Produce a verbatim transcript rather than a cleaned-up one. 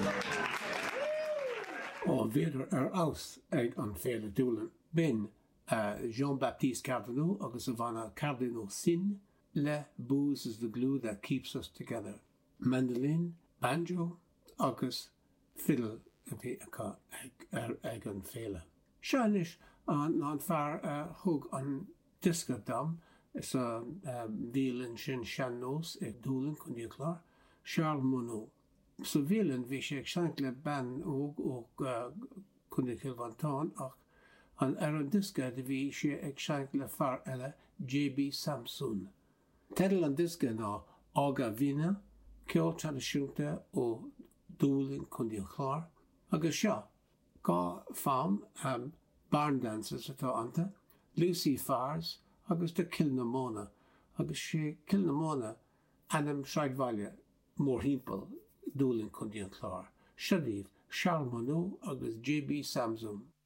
Ó bhéidir ar aus ag an féle dúlan. Ben uh, Jean-Baptiste Cardinal agus a bhana Cardinal Sin le booze is the glue that keeps us together. Mandolin, banjo agus fiddle a bhí acha ag, ar, ag an féle. Seanis an an fear uh, thug an disca dam is a bhílan sin sean nós ag dúlan chun díoclár Charles Monod. So bhílan bhí sé ag seanc le ban óg óg uh, chun Kilvantán ach an ar an disca de bhí sé ag seanc le fear eile J B Samson. Tedal an disca ná Ága Vína, ceol tradiisiúnta ó dúlan chun díoclár agus seo gá fam um, barn dancers atá anta, Lucy Fars agus de Kilnamona agus sé Kilnamona anam Shraidvalja mór hímpel dúlan chun díoclár. Siadíh Charles Monod agus J B Samson.